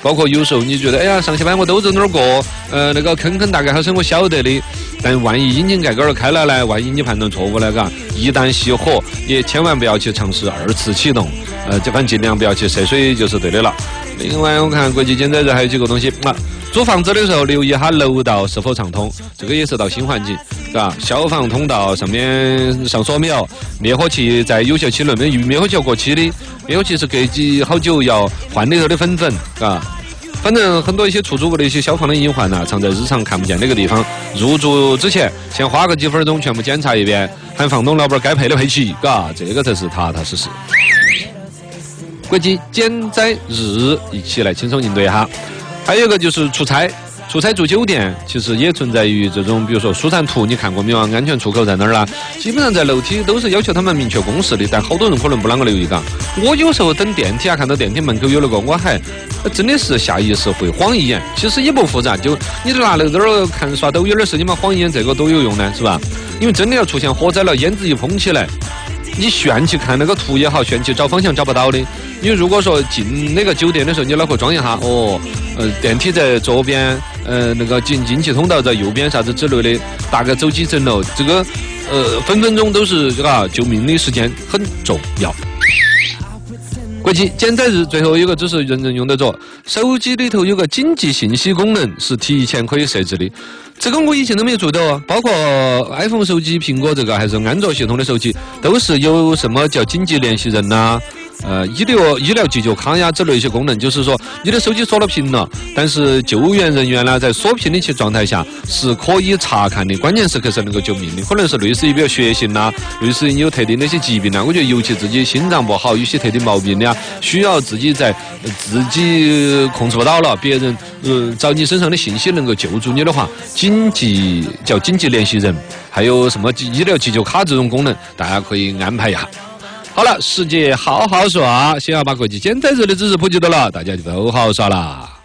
包括有时候你觉得，哎呀，上下班我都在那儿过，那个坑大概好像我晓得的，但万一引擎盖儿开了呢？万一你判断错误了，嘎，一旦熄火，也千万不要去尝试二次启动，反正尽量不要去涉水就是对的了。另外，我看国际减灾日还有几个东西啊，租房子的时候留意下楼道是否畅通，这个也是道新环境，嘎，消防通道上面上锁没有？灭火器在有效期内没有灭火器要过期的，灭火器是隔几好久要换里头的粉，嘎。反正很多一些出租屋的一些消防的隐患藏在日常看不见那个地方。入住之前，先花个几分钟全部检查一遍，喊房东老板该配的配齐，嘎，这个才是踏踏实实。国际减灾日，一起来轻松应对一下。还有一个就是出差住酒店，其实也存在于这种，比如说疏散图，你看过没有？安全出口在哪儿啦？基本上在楼梯都是要求他们明确公示的，但好多人可能不啷个留意嘎。我有时候等电梯看到电梯门口有那个，我还真的是下意识会晃一眼。其实也不复杂，就你拿那这儿看刷抖音的时间嘛，晃一眼这个都有用呢，是吧？因为真的要出现火灾了，烟子一封起来。你旋去看那个图也好，旋去找方向找不到的。你如果说进那个酒店的时候，你脑壳装一下，电梯在左边，那个进气通道在右边，啥子之类的，大概走几层楼，这个分分钟都是这个救命的时间很重要。国际减灾日最后有个只是人人用得着，手机里头有个紧急信息功能是提前可以设置的，这个我以前都没有做到啊。包括 iPhone 手机、苹果这个还是安卓系统的手机，都是有什么叫紧急联系人呐、医疗急救卡呀之类一些功能，就是说你的手机锁了屏了，但是救援人员呢在锁屏的状态下是可以查看的，关键时刻是能够救命的，可能是类似于比如血型啦，类似于你有特定的一些疾病啦，我觉得尤其自己心脏不好，有些特定毛病的需要自己自己控制不到了，别人找你身上的信息能够救助你的话，紧急联系人，还有什么医疗急救卡这种功能，大家可以安排一下。好了，世界好好耍，先要把国际减灾日的知识普及到了，大家就都好耍了。